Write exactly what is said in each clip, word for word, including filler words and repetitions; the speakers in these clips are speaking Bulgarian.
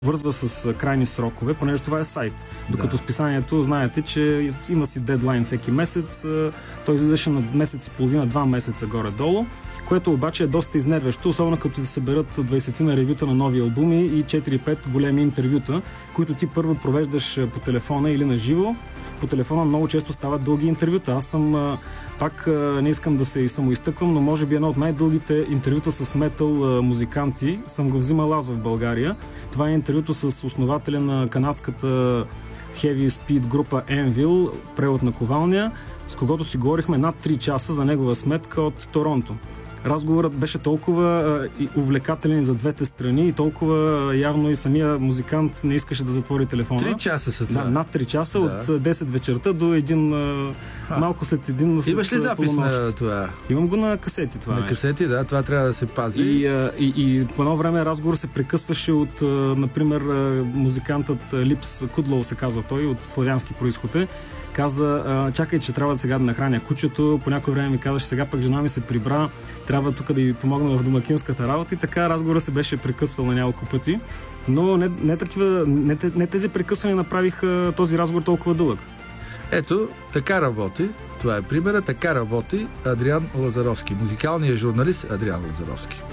вързва с крайни срокове, понеже това е сайт. Докато да. Списанието, знаете, че има си дедлайн всеки месец, той излизаше на месец и половина, два месеца горе-долу, което обаче е доста изнервещо, особено като се съберат двайсет на ревюта на нови албуми и четири-пет големи интервюта, които ти първо провеждаш по телефона или на живо. По телефона много често стават дълги интервюта. Аз съм, пак не искам да се самоизтъквам, но може би едно от най-дългите интервюта с метал музиканти съм го взимал аз в България. Това е интервюто с основателя на канадската Heavy Speed група Anvil, превод на Ковалния, с когото си говорихме над три часа за негова сметка от Торонто. Разговорът беше толкова а, увлекателен за двете страни и толкова явно и самия музикант не искаше да затвори телефона. Три часа са това? Да, над три часа, да. От десет вечерта до един, а, малко след един... След имаш ли запис на това? Имам го на касети това. На касети, да, това трябва да се пази. И, а, и, и по едно време разговор се прекъсваше от, а, например, а, музикантът Липс Кудлоу се казва той, от славянски произход е. Каза, чакай, че трябва да сега да нахраня кучето, по някое време ми казваше, сега пък жена ми се прибра, трябва тук да й помогна в домакинската работа и така разговора се беше прекъсвал на няколко пъти, но не, не, такива, не, не тези прекъсвания направиха този разговор толкова дълъг. Ето, така работи, това е примера, така работи Адриан Лазаровски, музикалният журналист Адриан Лазаровски.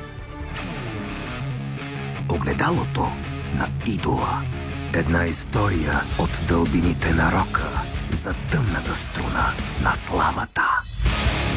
Огледалото на идола. Една история от дълбините на рока за тъмната струна на славата.